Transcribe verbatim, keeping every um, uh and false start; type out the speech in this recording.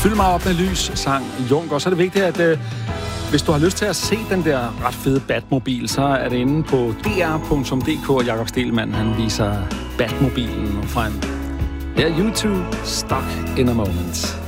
Fyld mig op med lys, sang Juncker. Så er det vigtigt, at øh, hvis du har lyst til at se den der ret fede Batmobil, så er det inde på d r punktum d k, og Jakob Stegelmann, han viser Batmobilen frem. Det er YouTube, Stuck in a Moment.